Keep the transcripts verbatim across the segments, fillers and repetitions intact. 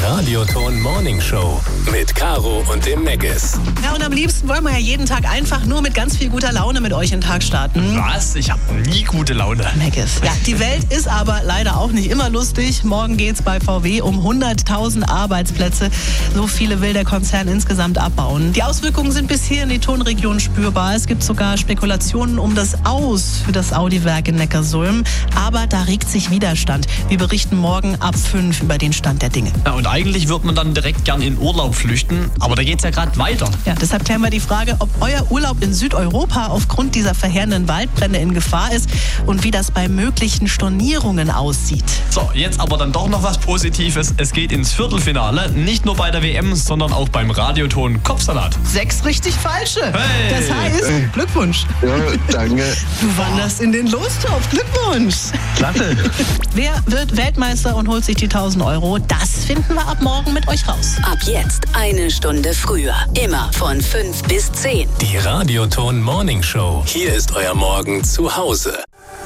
Radioton Morning Show mit Caro und dem Meggis. Ja, und am liebsten wollen wir ja jeden Tag einfach nur mit ganz viel guter Laune mit euch in den Tag starten. Was? Ich habe nie gute Laune. Meggis. Ja, die Welt ist aber leider auch nicht immer lustig. Morgen geht's bei V W um hunderttausend Arbeitsplätze. So viele will der Konzern insgesamt abbauen. Die Auswirkungen sind bis hier in die Tonregion spürbar. Es gibt sogar Spekulationen um das Aus für das Audi-Werk in Neckarsulm. Aber da regt sich Widerstand. Wir berichten morgen ab fünf über den Stand der Dinge. Ja, und eigentlich würde man dann direkt gern in Urlaub flüchten, aber da geht's ja gerade weiter. Ja, deshalb klären wir die Frage, ob euer Urlaub in Südeuropa aufgrund dieser verheerenden Waldbrände in Gefahr ist und wie das bei möglichen Stornierungen aussieht. So, jetzt aber dann doch noch was Positives. Es geht ins Viertelfinale, nicht nur bei der W M, sondern auch beim Radioton Kopfsalat. Sechs richtig falsche. Hey. Das heißt, hey. Glückwunsch. Ja, danke. Du wanderst in den Lostopf. Glückwunsch. Klasse. Wer wird Weltmeister und holt sich die tausend Euro? Das finden wir ab morgen mit euch raus. Ab jetzt eine Stunde früher. Immer von fünf bis zehn. Die Radioton Morning Show. Hier ist euer Morgen zu Hause.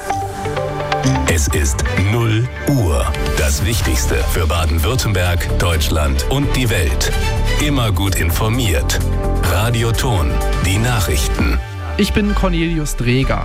Es ist null Uhr. Das Wichtigste für Baden-Württemberg, Deutschland und die Welt. Immer gut informiert. Radioton. Die Nachrichten. Ich bin Cornelius Dreger.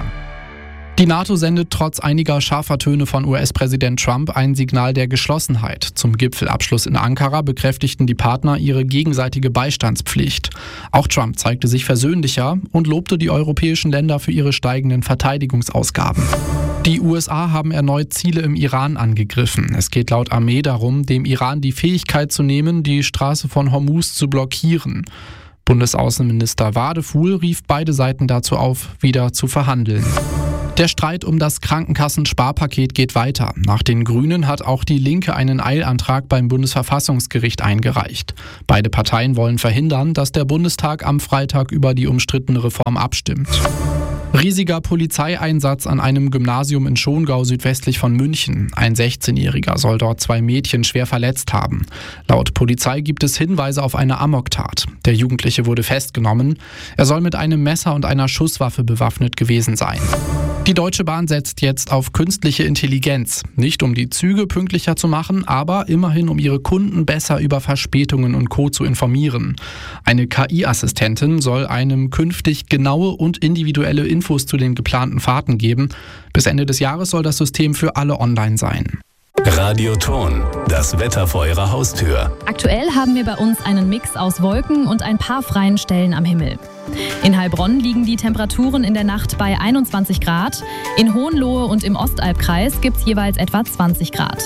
Die NATO sendet trotz einiger scharfer Töne von U S-Präsident Trump ein Signal der Geschlossenheit. Zum Gipfelabschluss in Ankara bekräftigten die Partner ihre gegenseitige Beistandspflicht. Auch Trump zeigte sich versöhnlicher und lobte die europäischen Länder für ihre steigenden Verteidigungsausgaben. Die U S A haben erneut Ziele im Iran angegriffen. Es geht laut Armee darum, dem Iran die Fähigkeit zu nehmen, die Straße von Hormuz zu blockieren. Bundesaußenminister Wadefuhl rief beide Seiten dazu auf, wieder zu verhandeln. Der Streit um das Krankenkassensparpaket geht weiter. Nach den Grünen hat auch die Linke einen Eilantrag beim Bundesverfassungsgericht eingereicht. Beide Parteien wollen verhindern, dass der Bundestag am Freitag über die umstrittene Reform abstimmt. Riesiger Polizeieinsatz an einem Gymnasium in Schongau südwestlich von München. Ein sechzehnjähriger soll dort zwei Mädchen schwer verletzt haben. Laut Polizei gibt es Hinweise auf eine Amoktat. Der Jugendliche wurde festgenommen. Er soll mit einem Messer und einer Schusswaffe bewaffnet gewesen sein. Die Deutsche Bahn setzt jetzt auf künstliche Intelligenz. Nicht um die Züge pünktlicher zu machen, aber immerhin um ihre Kunden besser über Verspätungen und Co. zu informieren. Eine K I-Assistentin soll einem künftig genaue und individuelle Infos zu den geplanten Fahrten geben. Bis Ende des Jahres soll das System für alle online sein. Radioton, das Wetter vor eurer Haustür. Aktuell haben wir bei uns einen Mix aus Wolken und ein paar freien Stellen am Himmel. In Heilbronn liegen die Temperaturen in der Nacht bei einundzwanzig Grad. In Hohenlohe und im Ostalbkreis gibt es jeweils etwa zwanzig Grad.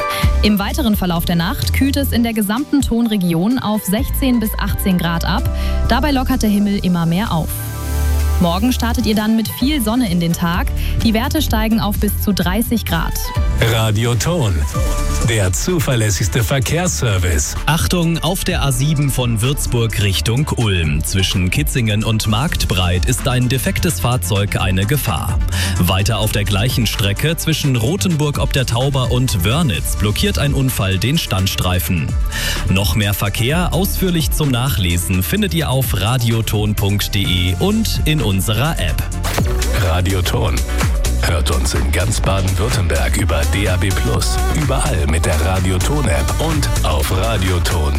Im weiteren Verlauf der Nacht kühlt es in der gesamten Tonregion auf sechzehn bis achtzehn Grad ab. Dabei lockert der Himmel immer mehr auf. Morgen startet ihr dann mit viel Sonne in den Tag. Die Werte steigen auf bis zu dreißig Grad. Radioton, der zuverlässigste Verkehrsservice. Achtung, auf der A sieben von Würzburg Richtung Ulm. Zwischen Kitzingen und Marktbreit ist ein defektes Fahrzeug eine Gefahr. Weiter auf der gleichen Strecke zwischen Rothenburg ob der Tauber und Wörnitz blockiert ein Unfall den Standstreifen. Noch mehr Verkehr ausführlich zum Nachlesen findet ihr auf radioton punkt de und in unserer App. Radioton. Hört uns in ganz Baden-Württemberg über D A B plus, überall mit der Radioton-App und auf radioton